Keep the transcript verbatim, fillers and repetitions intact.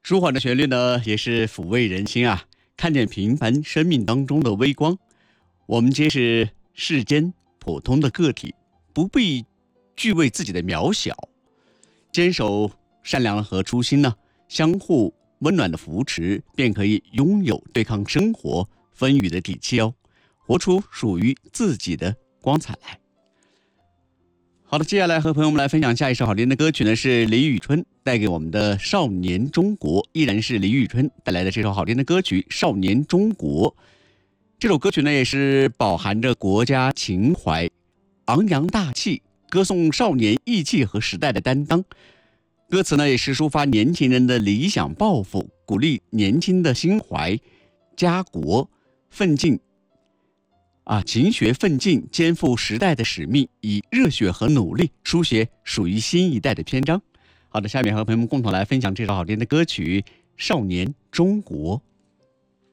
舒缓的旋律呢，也是抚慰人心啊。看见平凡生命当中的微光，我们皆是世间普通的个体，不必惧畏自己的渺小，坚守善良和初心呢，相互温暖的扶持，便可以拥有对抗生活风雨的底气哦，活出属于自己的光彩来。好的，接下来和朋友们来分享下一首好听的歌曲呢，是李宇春带给我们的《少年中国》，依然是李宇春带来的这首好听的歌曲《少年中国》。这首歌曲呢，也是饱含着国家情怀，昂扬大气，歌颂少年义气和时代的担当。歌词呢，也是抒发年轻人的理想抱负，鼓励年轻的心怀家国奋进啊，勤学奋进，肩负时代的使命，以热血和努力书写属于新一代的篇章。好的，下面和朋友们共同来分享这首好听的歌曲《少年中国》。